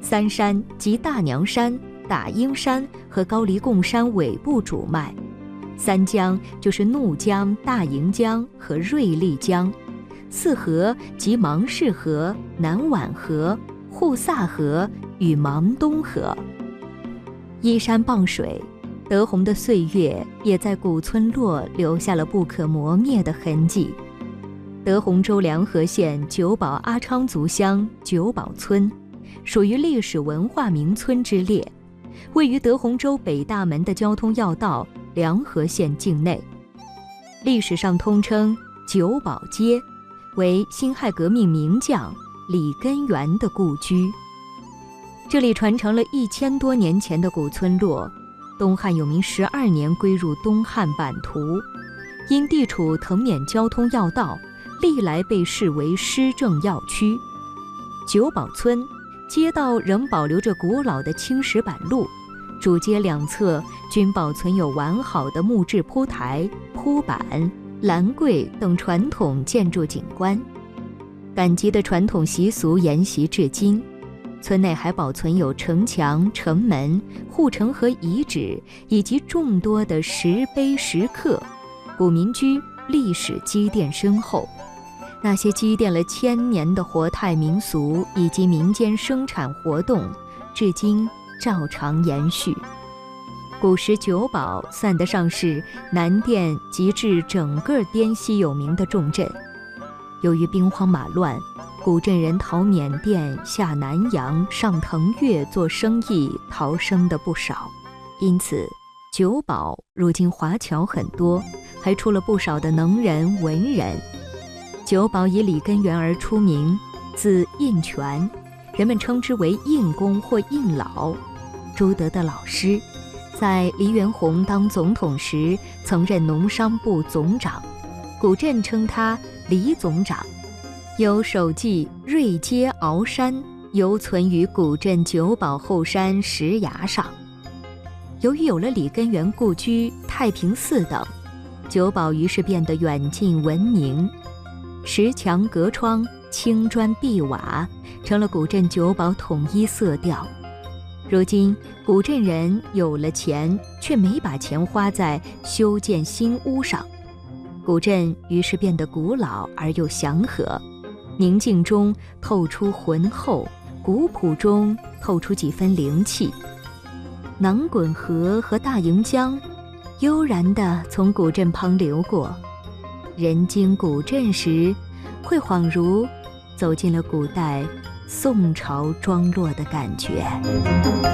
三山即大娘山、大英山和高黎贡山尾部主脉，三江就是怒江、大营江和瑞丽江，四河即芒市河、南宛河、护萨河与芒东河。依山傍水，德宏的岁月也在古村落留下了不可磨灭的痕迹。德宏州梁河县九堡阿昌族乡九堡村，属于历史文化名村之列，位于德宏州北大门的交通要道梁河县境内。历史上通称九堡街，为辛亥革命名将李根源的故居。这里传承了1000多年前的古村落，东汉永明12年归入东汉版图，因地处藤缅交通要道，历来被视为施政要区。九堡村街道仍保留着古老的青石板路，主街两侧均保存有完好的木质铺台、铺板、栏柜等传统建筑景观。赶集的传统习俗沿袭至今，村内还保存有城墙、城门、护城河遗址以及众多的石碑石刻，古民居历史积淀深厚。那些积淀了1000年的活态民俗以及民间生产活动，至今照常延续。古时九堡算得上是南滇及至整个滇西有名的重镇。由于兵荒马乱，古镇人逃缅甸下南洋上腾越做生意，逃生的不少。因此九堡如今华侨很多，还出了不少的能人文人。九堡以李根源而出名，字印全，人们称之为印公或印老。朱德的老师，在黎元洪当总统时曾任农商部总长，古镇称他黎总长。有手记瑞街鳌山犹存于古镇九堡后山石崖上。由于有了李根源故居、太平寺等，九堡于是变得远近闻名。石墙隔窗、青砖碧瓦成了古镇九堡统一色调。如今古镇人有了钱，却没把钱花在修建新屋上，古镇于是变得古老而又祥和，宁静中透出浑厚，古朴中透出几分灵气。囊滚河和大营江悠然地从古镇旁流过，人经古镇时，会恍如走进了古代宋朝庄落的感觉。